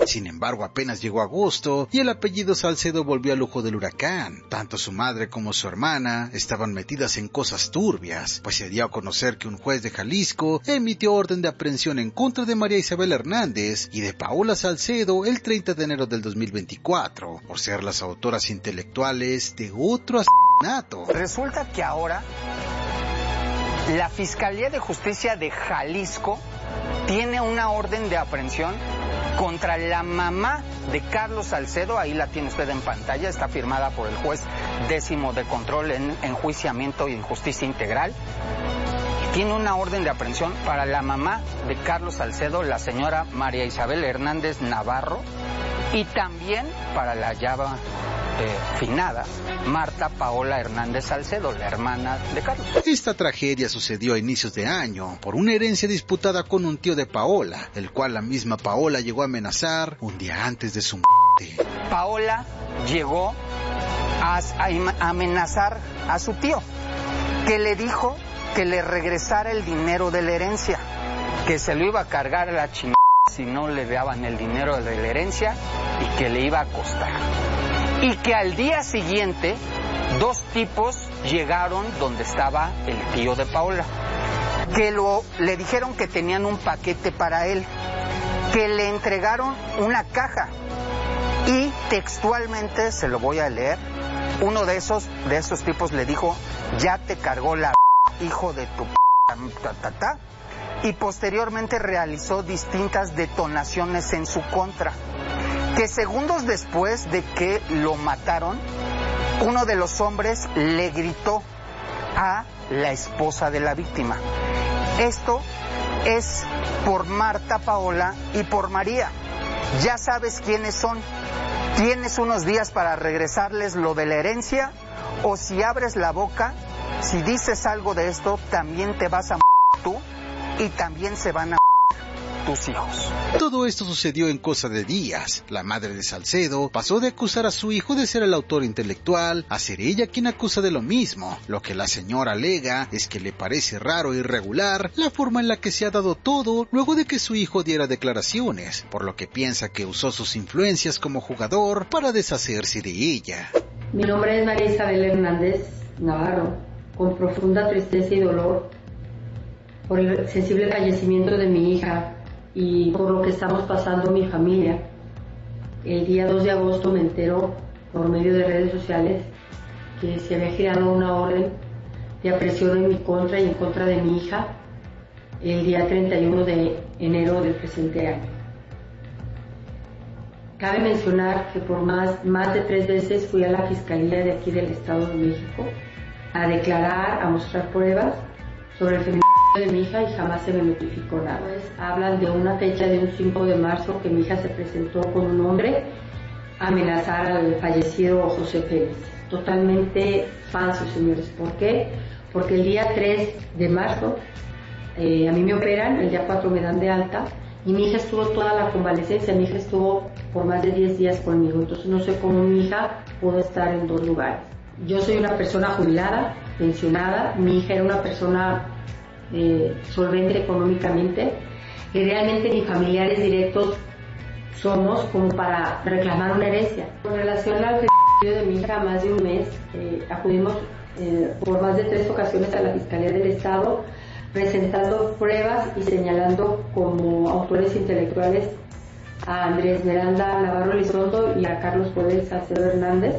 Sin embargo, apenas llegó agosto y el apellido Salcedo volvió al ojo del huracán. Tanto su madre como su hermana estaban metidas en cosas turbias, pues se dio a conocer que un juez de Jalisco emitió orden de aprehensión en contra de María Isabel Hernández y de Paola Salcedo el 30 de enero del 2024, por ser las autoras intelectuales de otro asesinato. Resulta que ahora la Fiscalía de Justicia de Jalisco tiene una orden de aprehensión contra la mamá de Carlos Salcedo. Ahí la tiene usted en pantalla, está firmada por el juez 10º de control en enjuiciamiento y en justicia integral. Tiene una orden de aprehensión para la mamá de Carlos Salcedo, la señora María Isabel Hernández Navarro, y también para la ya finada Marta Paola Hernández Salcedo, la hermana de Carlos. Esta tragedia sucedió a inicios de año por una herencia disputada con un tío de Paola, el cual la misma Paola llegó a amenazar un día antes de su muerte. Paola llegó a amenazar a su tío, que le dijo que le regresara el dinero de la herencia, que se lo iba a cargar a la chingada si no le daban el dinero de la herencia y que le iba a costar. Y que al día siguiente 2 tipos llegaron donde estaba el tío de Paola, que le dijeron que tenían un paquete para él, que le entregaron una caja y textualmente, se lo voy a leer, uno de esos tipos le dijo: ya te cargó la hijo de tu y posteriormente realizó distintas detonaciones en su contra, que segundos después de que lo mataron, uno de los hombres le gritó a la esposa de la víctima. Esto es por Marta Paola y por María. Ya sabes quiénes son. Tienes unos días para regresarles lo de la herencia, o si abres la boca, si dices algo de esto, también te vas a tú y también se van a tus hijos. Todo esto sucedió en cosa de días. La madre de Salcedo pasó de acusar a su hijo de ser el autor intelectual a ser ella quien acusa de lo mismo. Lo que la señora alega es que le parece raro e irregular la forma en la que se ha dado todo luego de que su hijo diera declaraciones, por lo que piensa que usó sus influencias como jugador para deshacerse de ella. Mi nombre es María Isabel Hernández Navarro, con profunda tristeza y dolor por el sensible fallecimiento de mi hija y por lo que estamos pasando mi familia. El día 2 de agosto me entero por medio de redes sociales que se había girado una orden de aprehensión en mi contra y en contra de mi hija el día 31 de enero del presente año. Cabe mencionar que por más de 3 veces fui a la Fiscalía de aquí del Estado de México a declarar, a mostrar pruebas sobre el feminicidio de mi hija y jamás se me notificó nada. Hablan de una fecha de un 5 de marzo que mi hija se presentó con un hombre a amenazar al fallecido José Félix. Totalmente falso, señores. ¿Por qué? Porque el día 3 de marzo a mí me operan, el día 4 me dan de alta y mi hija estuvo toda la convalecencia. Mi hija estuvo por más de 10 días conmigo, entonces no sé cómo mi hija pudo estar en 2 lugares. Yo soy una persona jubilada, pensionada, mi hija era una persona solvente económicamente y realmente ni familiares directos somos como para reclamar una herencia. Con relación al feminicidio de mi hija, más de un mes acudimos por más de 3 ocasiones a la Fiscalía del Estado presentando pruebas y señalando como autores intelectuales a Andrés Esmeralda Navarro Elizondo y a Carlos Joel Salcedo Hernández,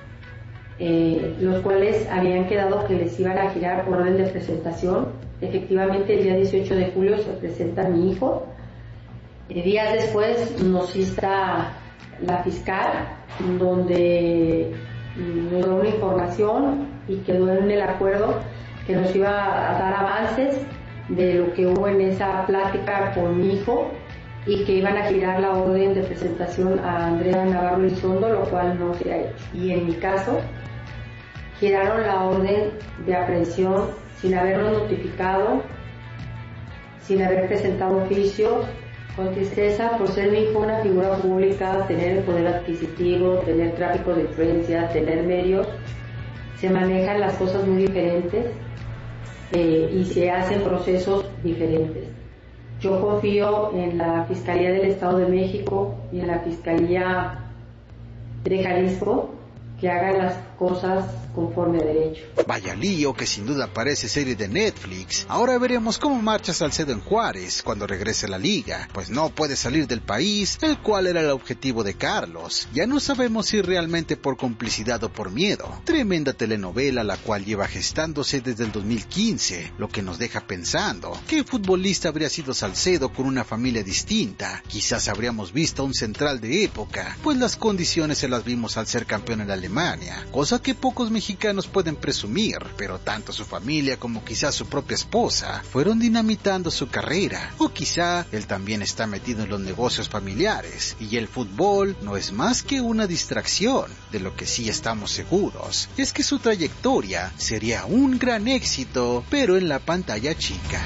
los cuales habían quedado que les iban a girar por orden de presentación. Efectivamente, el día 18 de julio se presenta mi hijo. Días después nos insta la fiscal, donde nos dio una información y quedó en el acuerdo que nos iba a dar avances de lo que hubo en esa plática con mi hijo y que iban a girar la orden de presentación a Andrea Navarro Elizondo, lo cual no se ha hecho. Y en mi caso, giraron la orden de aprehensión sin habernos notificado, sin haber presentado oficio, con tristeza por ser mi hijo una figura pública, tener el poder adquisitivo, tener tráfico de influencia, tener medios. Se manejan las cosas muy diferentes y se hacen procesos diferentes. Yo confío en la Fiscalía del Estado de México y en la Fiscalía de Jalisco que hagan las cosas conforme a derecho. Vaya lío que sin duda parece serie de Netflix. Ahora veremos cómo marcha Salcedo en Juárez cuando regrese a la liga, pues no puede salir del país, el cual era el objetivo de Carlos. Ya no sabemos si realmente por complicidad o por miedo. Tremenda telenovela la cual lleva gestándose desde el 2015, lo que nos deja pensando, ¿qué futbolista habría sido Salcedo con una familia distinta? Quizás habríamos visto a un central de época, pues las condiciones se las vimos al ser campeón en Alemania, cosa que pocos mexicanos pueden presumir, pero tanto su familia como quizás su propia esposa fueron dinamitando su carrera, o quizá él también está metido en los negocios familiares, y el fútbol no es más que una distracción. De lo que sí estamos seguros es que su trayectoria sería un gran éxito, pero en la pantalla chica.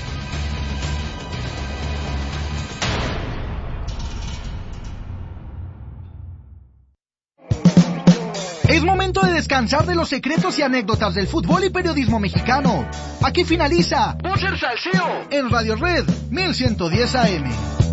Es momento de descansar de los secretos y anécdotas del fútbol y periodismo mexicano. Aquí finaliza Boxer Salseo en Radio Red 1110 AM.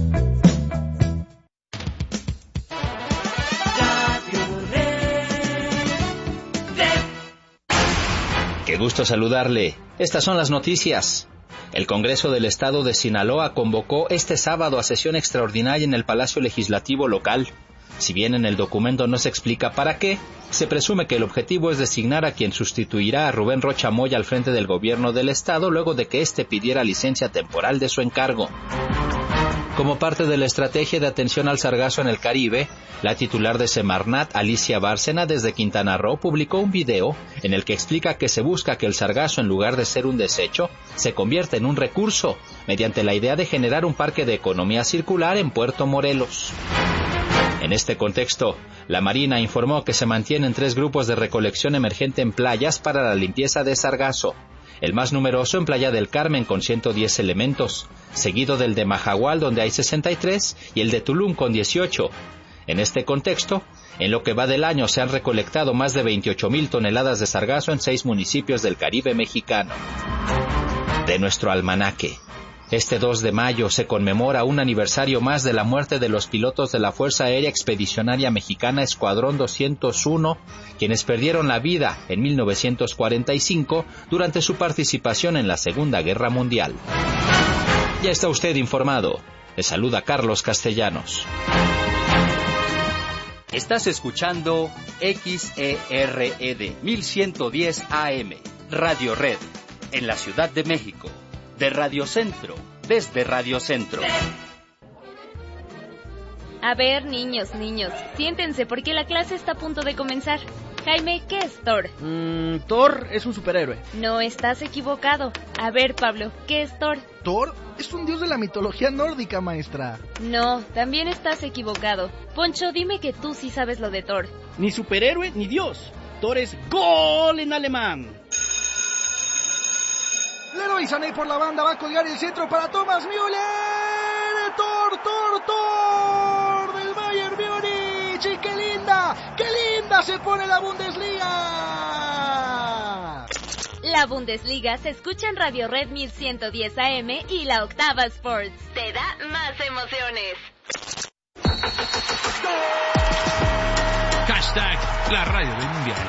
Qué gusto saludarle. Estas son las noticias. El Congreso del Estado de Sinaloa convocó este sábado a sesión extraordinaria en el Palacio Legislativo local. Si bien en el documento no se explica para qué, se presume que el objetivo es designar a quien sustituirá a Rubén Rocha Moya al frente del gobierno del estado luego de que éste pidiera licencia temporal de su encargo. Como parte de la estrategia de atención al sargazo en el Caribe, la titular de Semarnat, Alicia Bárcena, desde Quintana Roo, publicó un video en el que explica que se busca que el sargazo, en lugar de ser un desecho, se convierta en un recurso, mediante la idea de generar un parque de economía circular en Puerto Morelos. En este contexto, la Marina informó que se mantienen 3 grupos de recolección emergente en playas para la limpieza de sargazo. El más numeroso en Playa del Carmen con 110 elementos, seguido del de Majahual donde hay 63 y el de Tulum con 18. En este contexto, en lo que va del año se han recolectado más de 28,000 toneladas de sargazo en 6 municipios del Caribe mexicano. De nuestro almanaque. Este 2 de mayo se conmemora un aniversario más de la muerte de los pilotos de la Fuerza Aérea Expedicionaria Mexicana Escuadrón 201, quienes perdieron la vida en 1945 durante su participación en la Segunda Guerra Mundial. Ya está usted informado. Le saluda Carlos Castellanos. Estás escuchando XERED 1110 AM, Radio Red, en la Ciudad de México. De Radio Centro, desde Radio Centro. A ver, niños, siéntense porque la clase está a punto de comenzar. Jaime, ¿qué es Thor? Thor es un superhéroe. No, estás equivocado. A ver, Pablo, ¿qué es Thor? Thor es un dios de la mitología nórdica, maestra. No, también estás equivocado. Poncho, dime que tú sí sabes lo de Thor. Ni superhéroe ni dios. Thor es gol en alemán. Leroy Sané por la banda va a colgar el centro para Thomas Müller. Thor del Bayern Múnich. Y qué linda se pone la Bundesliga. La Bundesliga se escucha en Radio Red 1110 AM y la Octava Sports. Te da más emociones. Hashtag la radio del mundial.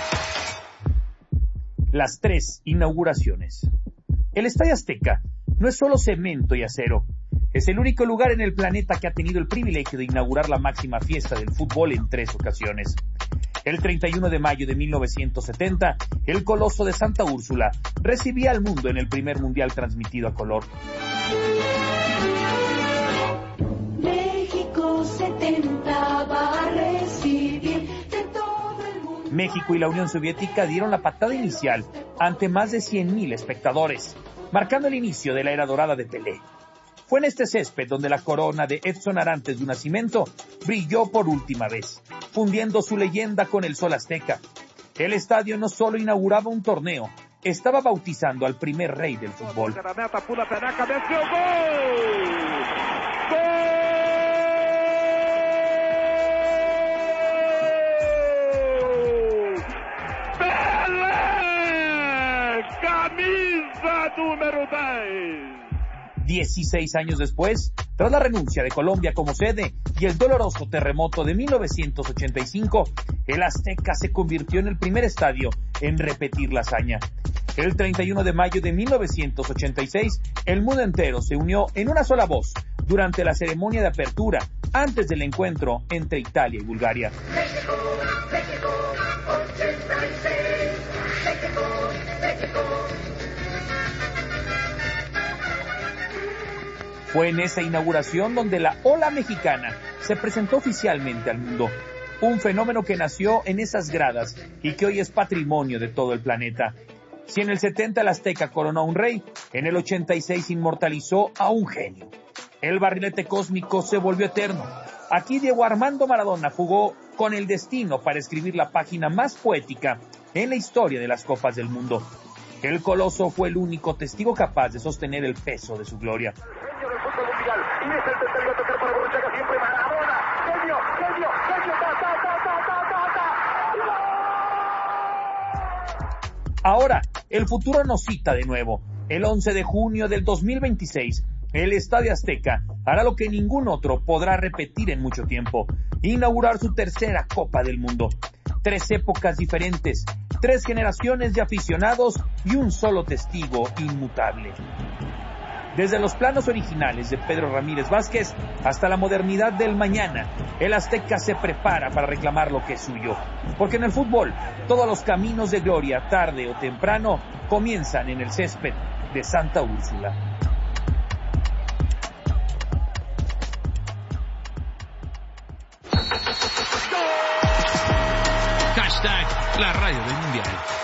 Las 3 inauguraciones. El Estadio Azteca no es solo cemento y acero. Es el único lugar en el planeta que ha tenido el privilegio de inaugurar la máxima fiesta del fútbol en 3 ocasiones. El 31 de mayo de 1970, el Coloso de Santa Úrsula recibía al mundo en el primer mundial transmitido a color. México 70 va a recibir de todo el mundo. México y la Unión Soviética dieron la patada inicial ante más de 100,000 espectadores, marcando el inicio de la era dorada de Pelé. Fue en este césped donde la corona de Edson Arantes de Nacimiento brilló por última vez, fundiendo su leyenda con el sol azteca. El estadio no solo inauguraba un torneo, estaba bautizando al primer rey del fútbol. Camisa número 10. 16 años después, tras la renuncia de Colombia como sede y el doloroso terremoto de 1985, el Azteca se convirtió en el primer estadio en repetir la hazaña. El 31 de mayo de 1986, el mundo entero se unió en una sola voz durante la ceremonia de apertura antes del encuentro entre Italia y Bulgaria. México, México, 86, México, México. Fue en esa inauguración donde la ola mexicana se presentó oficialmente al mundo. Un fenómeno que nació en esas gradas y que hoy es patrimonio de todo el planeta. Si en el 70 el Azteca coronó a un rey, en el 86 inmortalizó a un genio. El barrilete cósmico se volvió eterno. Aquí Diego Armando Maradona jugó con el destino para escribir la página más poética en la historia de las Copas del Mundo. El Coloso fue el único testigo capaz de sostener el peso de su gloria. Ahora, el futuro nos cita de nuevo. El 11 de junio del 2026, el Estadio Azteca hará lo que ningún otro podrá repetir en mucho tiempo: inaugurar su tercera Copa del Mundo. 3 épocas diferentes, 3 generaciones de aficionados y un solo testigo inmutable. Desde los planos originales de Pedro Ramírez Vázquez hasta la modernidad del mañana, el Azteca se prepara para reclamar lo que es suyo. Porque en el fútbol, todos los caminos de gloria, tarde o temprano, comienzan en el césped de Santa Úrsula. Hashtag la radio del mundial.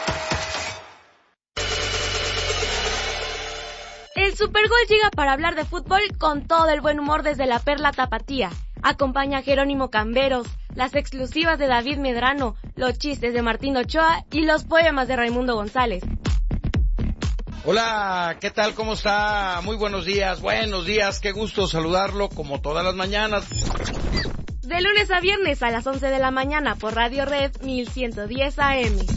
El Supergol llega para hablar de fútbol con todo el buen humor desde la Perla Tapatía. Acompaña a Jerónimo Camberos, las exclusivas de David Medrano, los chistes de Martín Ochoa y los poemas de Raimundo González. Hola, ¿qué tal? ¿Cómo está? Muy buenos días, qué gusto saludarlo como todas las mañanas. De lunes a viernes a las 11 de la mañana por Radio Red 1110 AM.